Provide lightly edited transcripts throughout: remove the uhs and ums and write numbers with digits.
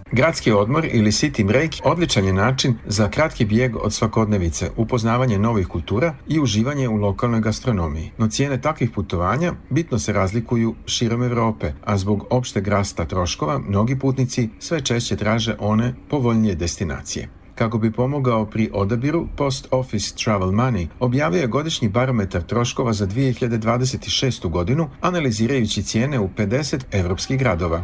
Gradski odmor ili city break odličan je način za kratki bijeg od svakodnevice, upoznavanje novih kultura i uživanje u lokalnoj gastronomiji. No cijene takvih putovanja bitno se razlikuju širom Europe, a zbog opšteg rasta troškova mnogi putnici sve češće traže one povoljnije destinacije. Kako bi pomogao pri odabiru, Post Office Travel Money objavio je godišnji barometar troškova za 2026. godinu, analizirajući cijene u 50 evropskih gradova.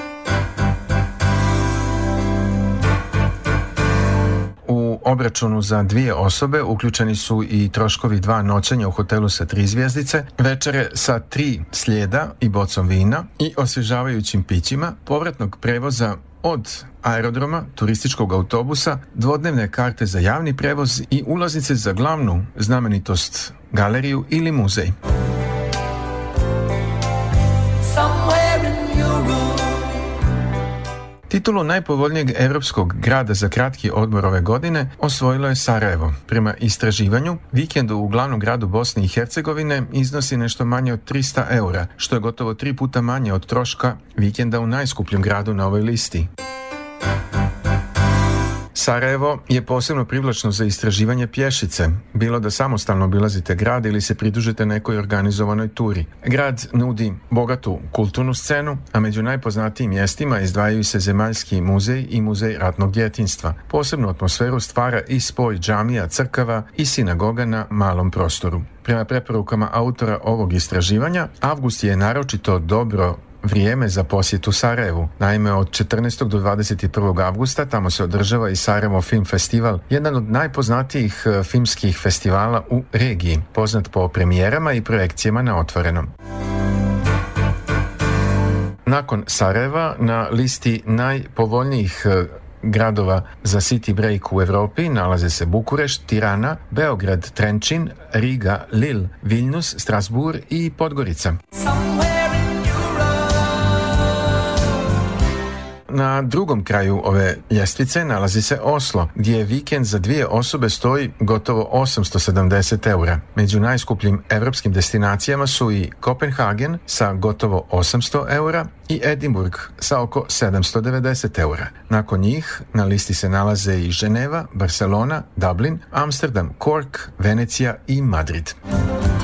U obračunu za 2 osobe uključeni su i troškovi 2 noćenja u hotelu sa 3 zvjezdice, večere sa 3 slijeda i bocom vina i osvježavajućim pićima, povratnog prevoza od aerodroma, turističkog autobusa, dvodnevne karte za javni prevoz i ulaznice za glavnu znamenitost, galeriju ili muzej. Titulu najpovoljnijeg europskog grada za kratki odmor ove godine osvojilo je Sarajevo. Prema istraživanju, vikend u glavnom gradu Bosne i Hercegovine iznosi nešto manje od 300 eura, što je gotovo 3 puta manje od troška vikenda u najskupljem gradu na ovoj listi. Sarajevo je posebno privlačno za istraživanje pješice, bilo da samostalno obilazite grad ili se pridružite nekoj organizovanoj turi. Grad nudi bogatu kulturnu scenu, a među najpoznatijim mjestima izdvajaju se Zemaljski muzej i muzej ratnog djetinjstva. Posebnu atmosferu stvara i spoj džamija, crkava i sinagoga na malom prostoru. Prema preporukama autora ovog istraživanja, avgust je naročito dobro vrijeme za posjetu Sarajevu. Naime, od 14. do 21. avgusta tamo se održava i Sarajevo Film Festival, jedan od najpoznatijih filmskih festivala u regiji, poznat po premijerama i projekcijama na otvorenom. Nakon Sarajeva na listi najpovoljnijih gradova za city break u Europi nalaze se Bukurešt, Tirana, Beograd, Trenčin, Riga, Lille, Vilnius, Strasbourg i Podgorica. Na drugom kraju ove ljestvice nalazi se Oslo, gdje vikend za 2 osobe stoji gotovo 870 eura. Među najskupljim evropskim destinacijama su i Kopenhagen sa gotovo 800 eura i Edinburgh sa oko 790 eura. Nakon njih na listi se nalaze i Ženeva, Barcelona, Dublin, Amsterdam, Cork, Venecija i Madrid.